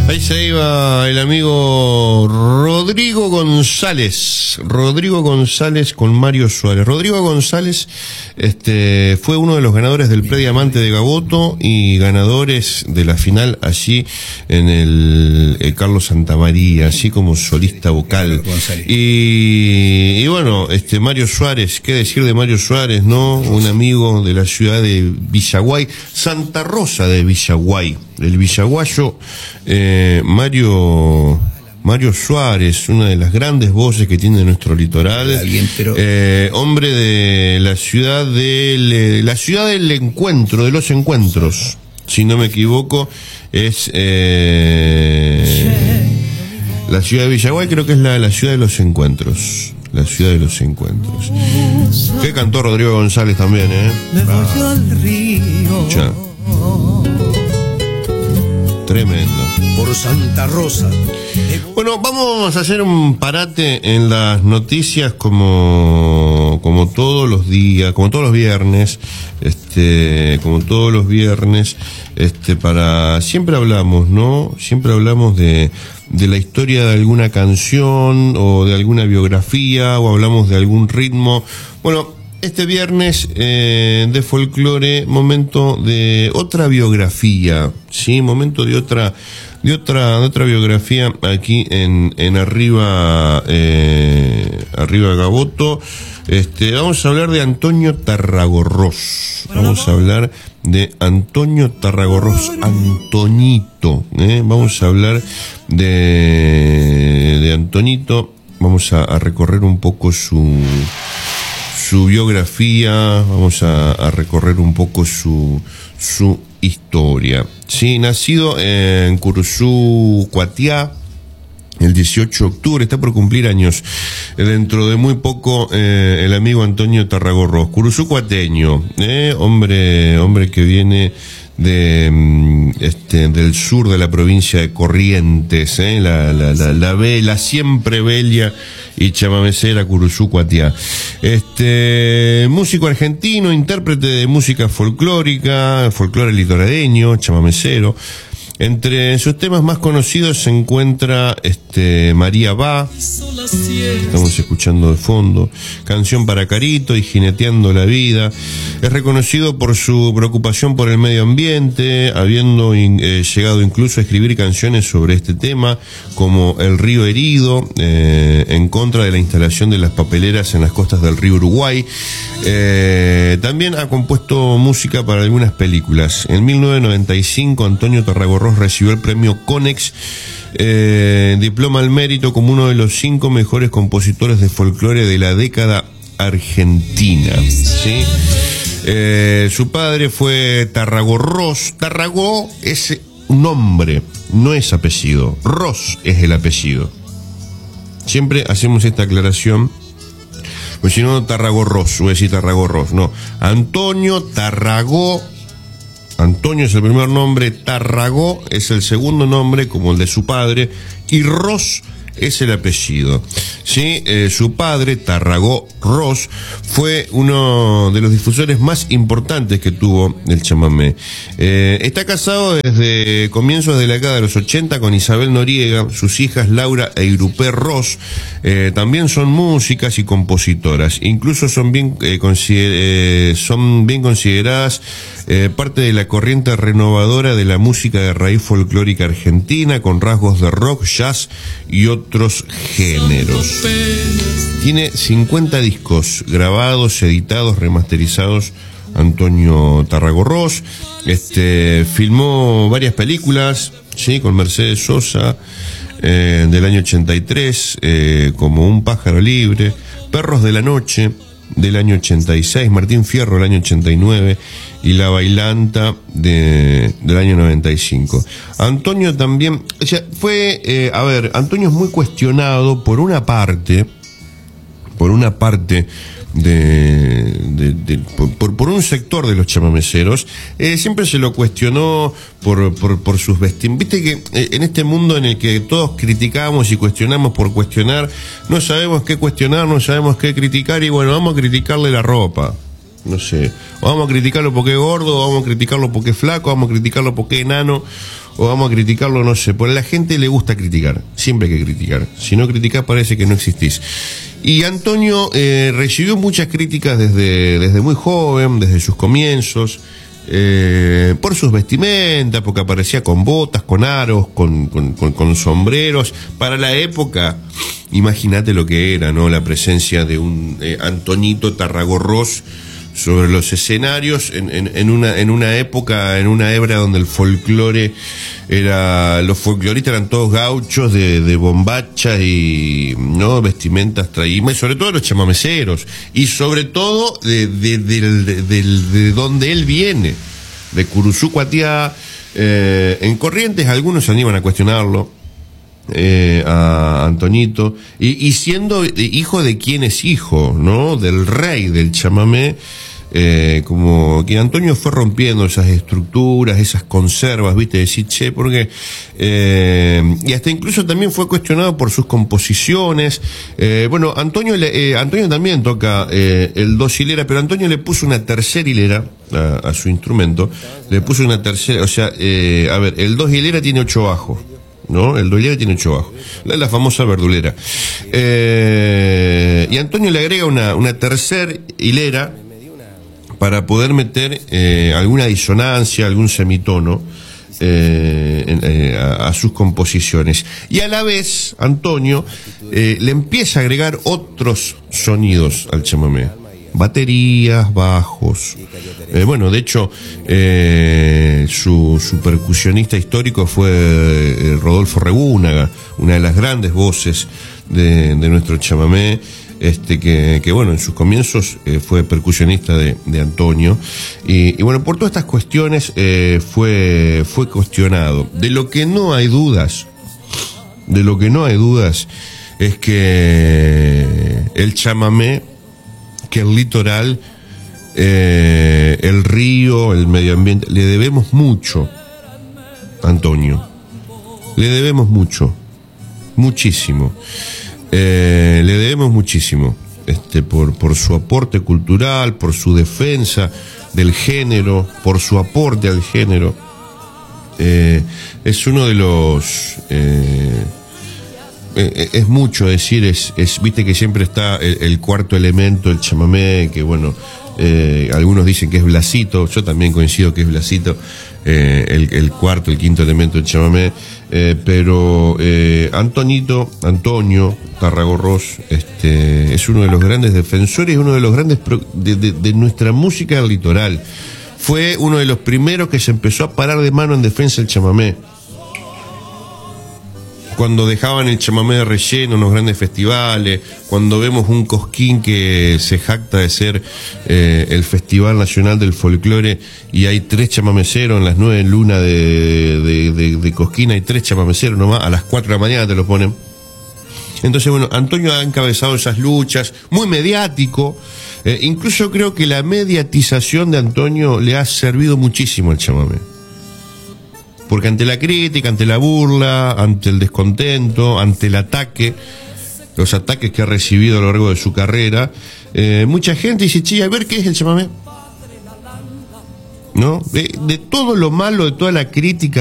Ahí se iba el amigo Rodrigo González con Mario Suárez. Rodrigo González fue uno de los ganadores del Prediamante de Gaboto y ganadores de la final allí en el Carlos Santamaría, así como solista vocal. Y bueno, Mario Suárez, qué decir de Mario Suárez, ¿no? Un amigo de la ciudad de Villaguay, Santa Rosa de Villaguay. El villaguayo Mario Suárez, una de las grandes voces que tiene nuestro litoral, hombre de la ciudad del encuentro, de los encuentros, si no me equivoco, es la ciudad de Villaguay, creo que es la ciudad de los encuentros. La ciudad de los encuentros. Que cantó Rodrigo González también, Me voy al río. Ya. Tremendo. Por Santa Rosa. Bueno, vamos a hacer un parate en las noticias como todos los días, como todos los viernes, para siempre hablamos, ¿no? Siempre hablamos de la historia de alguna canción o de alguna biografía o hablamos de algún ritmo. Bueno, este viernes de folclore, momento de otra biografía, sí, momento de otra biografía aquí en arriba Gaboto. Vamos a hablar de Antonio Tarragorros. Vamos a hablar de Antonio Tarragorros, Antoñito. Vamos a hablar de Antonito. Vamos a recorrer un poco su biografía, vamos a recorrer un poco su historia. Sí, nacido en Curuzú, Cuatiá, el 18 de octubre, está por cumplir años dentro de muy poco el amigo Antonio Tarragorros, curuzú cuateño, hombre que viene del sur de la provincia de Corrientes, la siempre bella y chamamecera Curuzú Cuatiá. Músico argentino, intérprete de música folclórica, folclore litoraneño, chamamecero. Entre sus temas más conocidos se encuentra María va, estamos escuchando de fondo, Canción para Carito y Jineteando la Vida. Es reconocido por su preocupación por el medio ambiente, habiendo llegado incluso a escribir canciones sobre este tema, como El río herido, en contra de la instalación de las papeleras en las costas del río Uruguay. También ha compuesto música para algunas películas. En 1995 Antonio Tarragorros recibió el premio Conex, diploma al mérito como uno de los 5 mejores compositores de folclore de la década argentina, ¿sí? Su padre fue Tarragorros. Tarragó es un nombre, no es apellido. Ros es el apellido. Siempre hacemos esta aclaración, pues si no, Tarragorros, voy a decir Tarragorros, no. Antonio Tarragó. Antonio es el primer nombre, Tarragó es el segundo nombre, como el de su padre, y Ros es el apellido. Sí, su padre, Tarragó Ros, fue uno de los difusores más importantes que tuvo el chamamé. Está casado desde comienzos de la década de los 80 con Isabel Noriega. Sus hijas Laura e Irupé Ros también son músicas y compositoras. Incluso son bien consideradas parte de la corriente renovadora de la música de raíz folclórica argentina, con rasgos de rock, jazz y otros géneros. Tiene 50 discos grabados, editados, remasterizados. Antonio Tarragorros filmó varias películas, sí, con Mercedes Sosa, del año 83, como Un pájaro libre, Perros de la noche del año 86, Martín Fierro del año 89 y La bailanta del año 95. Antonio también, o sea, fue, Antonio es muy cuestionado por una parte por un sector de los chamameceros. Siempre se lo cuestionó por sus vestimentas. Viste que en este mundo en el que todos criticamos y cuestionamos por cuestionar, no sabemos qué cuestionar, no sabemos qué criticar, y bueno, vamos a criticarle la ropa. No sé, vamos a criticarlo porque es gordo, vamos a criticarlo porque es flaco, vamos a criticarlo porque es enano, o vamos a criticarlo, no sé. Porque a la gente le gusta criticar, siempre hay que criticar. Si no criticás parece que no existís. Y Antonio recibió muchas críticas desde muy joven, desde sus comienzos, por sus vestimentas, porque aparecía con botas, con aros, con sombreros. Para la época, imagínate lo que era, ¿no? La presencia de un Antonito Tarragorros sobre los escenarios en una época, en una hebra donde el folclore los folcloristas eran todos gauchos de bombacha y no vestimentas traídas, y sobre todo los chamameceros, y sobre todo de donde él viene, de Curuzú, Cuatiá. En Corrientes algunos se animan a cuestionarlo, a Antonito, y siendo hijo de quien es hijo, ¿no? Del rey del chamamé. Como que Antonio fue rompiendo esas estructuras, esas conservas, viste, decir, che, porque y hasta incluso también fue cuestionado por sus composiciones. Bueno, Antonio también toca el 2 hilera, pero Antonio le puso una tercera hilera a su instrumento, le puso una tercera, o sea, a ver, el 2 hilera tiene 8 bajos, ¿no? El 2 hilera tiene 8 bajos, la famosa verdulera, y Antonio le agrega una tercera hilera para poder meter alguna disonancia, algún semitono a sus composiciones. Y a la vez, Antonio le empieza a agregar otros sonidos al chamamé. Baterías, bajos. Bueno, de hecho, su percusionista histórico fue Rodolfo Regúnaga, una de las grandes voces de nuestro chamamé. Que bueno, en sus comienzos fue percusionista de Antonio, y bueno, por todas estas cuestiones fue cuestionado. De lo que no hay dudas es que el chamamé, que el litoral, el río, el medio ambiente, le debemos mucho a Antonio, le debemos mucho, muchísimo. Le debemos muchísimo por su aporte cultural, por su defensa del género, por su aporte al género. Es uno de los es mucho decir, viste que siempre está el cuarto elemento, el chamamé, que bueno, algunos dicen que es Blasito, yo también coincido que es Blasito, el cuarto, el quinto elemento del chamamé, pero Antonio Tarragorros es uno de los grandes defensores, uno de los grandes de nuestra música del litoral. Fue uno de los primeros que se empezó a parar de mano en defensa del chamamé. Cuando dejaban el chamamé de relleno en los grandes festivales, cuando vemos un Cosquín que se jacta de ser el Festival Nacional del Folclore, y hay 3 chamameceros en las 9 lunas de Cosquín, hay 3 chamameceros nomás, a las 4 de la mañana te lo ponen. Entonces, bueno, Antonio ha encabezado esas luchas, muy mediático, incluso creo que la mediatización de Antonio le ha servido muchísimo al chamamé. Porque ante la crítica, ante la burla, ante el descontento, ante el ataque, los ataques que ha recibido a lo largo de su carrera, mucha gente dice, che, a ver qué es el chamamé, ¿no? De todo lo malo, de toda la crítica